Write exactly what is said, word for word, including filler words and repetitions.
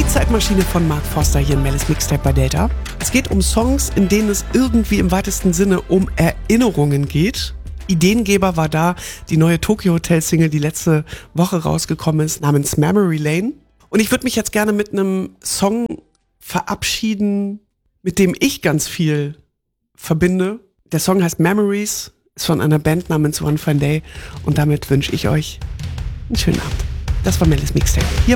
Zeitmaschine von Mark Foster hier in Mellis Mixtape bei Delta. Es geht um Songs, in denen es irgendwie im weitesten Sinne um Erinnerungen geht. Ideengeber war da die neue Tokyo Hotel Single, die letzte Woche rausgekommen ist, namens Memory Lane. Und ich würde mich jetzt gerne mit einem Song verabschieden, mit dem ich ganz viel verbinde. Der Song heißt Memories, ist von einer Band namens One Fine Day und damit wünsche ich euch einen schönen Abend. Das war Mellis Mixtape hier